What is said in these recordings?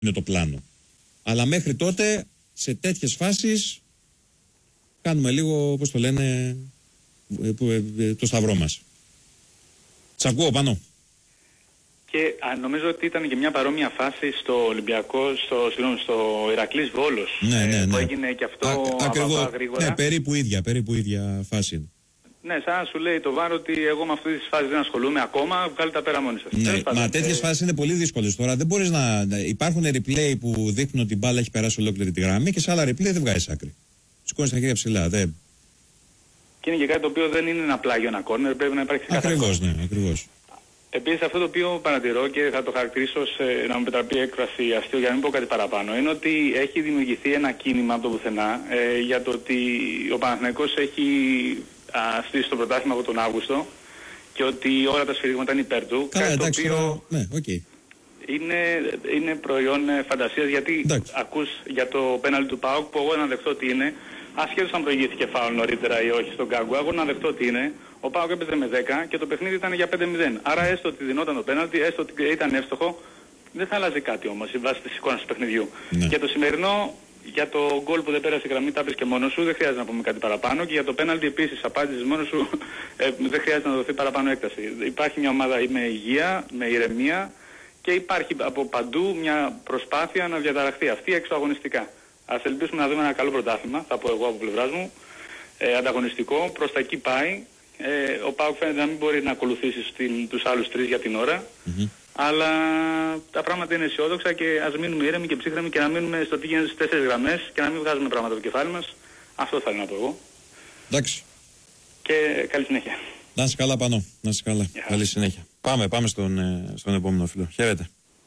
είναι το πλάνο. Αλλά μέχρι τότε, σε τέτοιες φάσεις, κάνουμε λίγο, όπως το λένε, το σταυρό μας. Σ' ακούω, Πάνο. Και νομίζω ότι ήταν και μια παρόμοια φάση στο Ολυμπιακό, στο Ηρακλής Βόλος. Ναι. Που έγινε και αυτό ακριβώς, γρήγορα. Ναι, περίπου ίδια φάση είναι. Ναι, σαν να σου λέει το VAR ότι εγώ με αυτή τη φάση δεν ασχολούμαι ακόμα, βγάλτε τα πέρα μόνοι σας. Ναι, μα τέτοιες φάσεις είναι πολύ δύσκολες τώρα. Δεν μπορείς να. Υπάρχουν replay που δείχνουν ότι η μπάλα έχει περάσει ολόκληρη τη γραμμή και σε άλλα replay δεν βγάζεις άκρη. Σηκώνεις τα χέρια ψηλά. Δεν... Και είναι και κάτι το οποίο δεν είναι ένα πλάγιο, ένα κόρνερ, πρέπει να υπάρχει ξεκάθαρο. Ακριβώς, ναι, ακριβώς. Επίσης αυτό το οποίο παρατηρώ και θα το χαρακτηρίσω να μου επιτραπεί έκφραση αστείο για να μην πω κάτι παραπάνω, είναι ότι έχει δημιουργηθεί ένα κίνημα από το πουθενά για το ότι ο Παναθηναϊκός έχει στήσει το πρωτάθλημα από τον Αύγουστο και ότι όλα τα σφυρίγματα είναι υπέρ του. Καλά, κάτι εντάξει, το οποίο ναι, okay. είναι προϊόν φαντασίας, γιατί ακούς για το πέναλτι του ΠΑΟΚ που εγώ να δεχτώ ότι είναι, ασχέτως αν προηγήθηκε φάουλ νωρίτερα ή όχι στον Γκάγκουα, εγώ να δεχτώ ότι είναι. Ο ΠΑΟΚ έπαιζε με 10 και το παιχνίδι ήταν για 5-0. Άρα έστω ότι δινόταν το πέναλτι, έστω ότι ήταν εύστοχο, δεν θα άλλαζε κάτι όμως η βάση της εικόνας του παιχνιδιού. Ναι. Και το σημερινό, για το γκολ που δεν πέρασε η γραμμή, τα πες και μόνος σου, δεν χρειάζεται να πούμε κάτι παραπάνω. Και για το πέναλτι επίσης απάντησες μόνος σου, δεν χρειάζεται να δοθεί παραπάνω έκταση. Υπάρχει μια ομάδα με υγεία, με ηρεμία και υπάρχει από παντού μια προσπάθεια να διαταραχθεί αυτή εξωαγωνιστικά. Ας ελπίσουμε να δούμε ένα καλό πρωτάθλημα, θα πω εγώ από πλευράς μου, ανταγωνιστικό, προς τα εκεί πάει. Ο ΠΑΟΚ φαίνεται να μην μπορεί να ακολουθήσει τους άλλους τρεις για την ώρα, αλλά τα πράγματα είναι αισιόδοξα και ας μείνουμε ήρεμοι και ψύχρεμοι και να μείνουμε στο τι γίνεται στις 4 γραμμές και να μην βγάζουμε πράγματα από το κεφάλι μας. Αυτό θα ήθελα να πω εγώ. Εντάξει. Και καλή συνέχεια. Να είσαι καλά, Πανώ. Να είσαι καλά. Καλή συνέχεια. Πάμε στον επόμενο φίλο. Χαίρετε.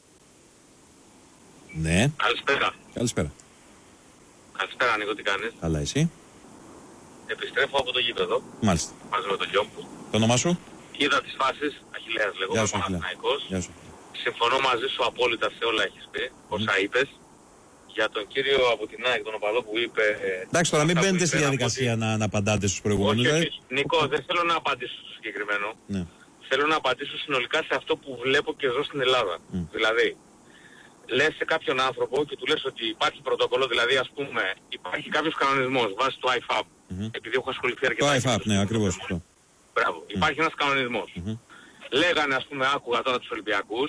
Ναι. Καλησπέρα. Καλησπέρα, Νίκο, τι κάνεις? Καλά, εσύ? Επιστρέφω από το γήπεδο. Μάλιστα. Μαζί με τον γιο μου. Το όνομά σου? Είδα τις φάσεις, Αχιλλέας λέγομαι, Παναθηναϊκός. Συμφωνώ μαζί σου απόλυτα σε όλα έχεις πει, όσα είπες. Για τον κύριο από την ΑΕΚ, τον οπαδό που είπε... Εντάξει, τώρα μην μπαίνετε στη διαδικασία να απαντάτε στους προηγούμενους. Όχι, Νίκο, δεν θέλω να απαντήσω στο συγκεκριμένο. Ναι. Θέλω να απαντήσω συνολικά σε αυτό που βλέπω και ζω στην Ελλάδα. Δηλαδή, λες σε κάποιον άνθρωπο και του λες ότι υπάρχει πρωτόκολλο, δηλαδή ας πούμε υπάρχει κάποιος κανονισμός βάσει του IFAB, επειδή έχω ασχοληθεί αρκετά. Το IFAB, ναι, ακριβώς αυτό. Μπράβο, υπάρχει ένας κανονισμός. Λέγανε, ας πούμε, άκουγα τώρα τους Ολυμπιακούς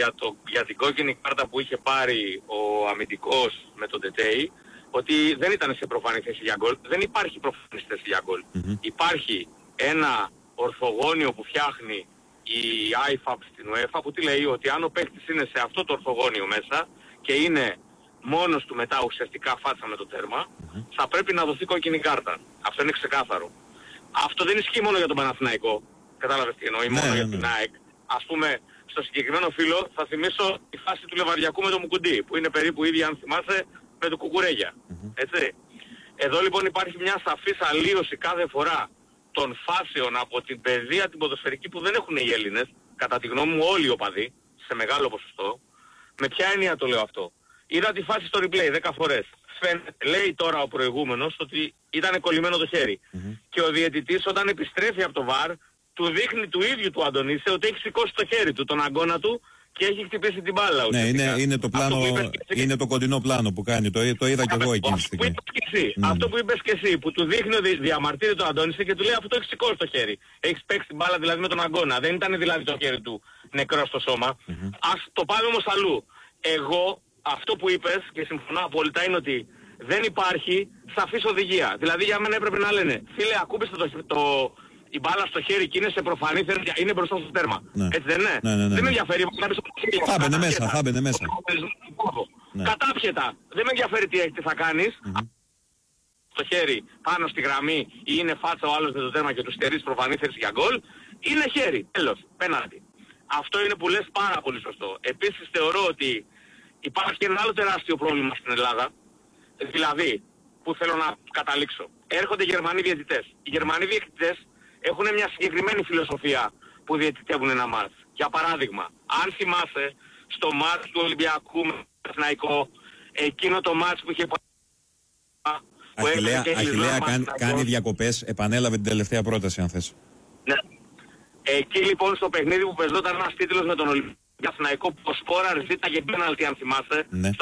για την κόκκινη κάρτα που είχε πάρει ο αμυντικός με τον Τετέι, ότι δεν ήταν σε προφανή θέση για γκολ. Δεν υπάρχει προφανή θέση για γκολ. Υπάρχει ένα ορθογώνιο που φτιάχνει η IFAB στην UEFA που τι λέει, ότι αν ο παίκτης είναι σε αυτό το ορθογώνιο μέσα και είναι μόνος του μετά ουσιαστικά φάτσα με το τέρμα, θα πρέπει να δοθεί κόκκινη κάρτα. Αυτό είναι ξεκάθαρο. Αυτό δεν ισχύει μόνο για τον Παναθηναϊκό. Κατάλαβες τι εννοεί, μόνο για την ΑΕΚ. Ας πούμε, στο συγκεκριμένο φίλο θα θυμίσω τη φάση του Λεβαδιακού με το Μουκουντή, που είναι περίπου ίδια, αν θυμάσαι, με το Κουκουρέγια. Έτσι. Εδώ λοιπόν υπάρχει μια σαφής αλλίωση κάθε φορά των φάσεων από την παιδεία την ποδοσφαιρική που δεν έχουν οι Έλληνες, κατά τη γνώμη μου όλοι οι οπαδοί, σε μεγάλο ποσοστό. Με ποια έννοια το λέω αυτό? Είδα τη φάση στο replay 10 φορές. Λέει τώρα ο προηγούμενος ότι ήταν κολλημένο το χέρι. Και ο διαιτητής όταν επιστρέφει από το VAR του δείχνει του ίδιου του Αντωνίσε ότι έχει σηκώσει το χέρι του, τον αγκώνα του και έχει χτυπήσει την μπάλα. Ναι, είναι το πλάνο, είναι το κοντινό πλάνο που κάνει, το είδα και εγώ εκείνη τη στιγμή. Αυτό που είπες και εσύ, που του δείχνει ότι διαμαρτύρει τον Αντώνησε και του λέει αυτό το έχει σηκώσει το χέρι. Έχεις παίξει την μπάλα δηλαδή με τον αγκώνα, δεν ήταν δηλαδή το χέρι του νεκρό στο σώμα. Ας το πάμε όμως αλλού. Εγώ αυτό που είπες και συμφωνώ απόλυτα είναι ότι δεν υπάρχει σαφής οδηγία. Δηλαδή για μένα έπρεπε να λένε, φίλε ακούμπησε η μπάλα στο χέρι και είναι σε προφανή θέση, είναι μπροστά στο τέρμα. Ναι. Έτσι δεν είναι? Ναι. Δεν με ενδιαφέρει. Θα μπαινε μέσα. Ναι. Κατάπιετα. Δεν με ενδιαφέρει τι θα κάνεις. Το χέρι πάνω στη γραμμή ή είναι φάτσα ο άλλος με το τέρμα και του στερείς προφανή θέση για γκολ. Είναι χέρι. Τέλος. Πέναλτι. Αυτό είναι που λες πάρα πολύ σωστό. Επίσης θεωρώ ότι υπάρχει και ένα άλλο τεράστιο πρόβλημα στην Ελλάδα. Δηλαδή, που θέλω να καταλήξω. Έρχονται Γερμανοί διαιτητές. Οι Γερμανοί διαιτητές έχουν μια συγκεκριμένη φιλοσοφία που διαιτητεύουν ένα μάτς. Για παράδειγμα, αν θυμάσαι στο μάτς του Ολυμπιακού με το Παναθηναϊκό, εκείνο το μάτς που είχε Αχιλλέα κάνει διακοπές, επανέλαβε την τελευταία πρόταση αν θες. Ναι. Εκεί λοιπόν στο παιχνίδι που πεζόταν ένας τίτλος με τον Ολυμπιακό, για Αθηναϊκό που ο Σπόραρ ζήταγε πέναλτι, αν θυμάστε,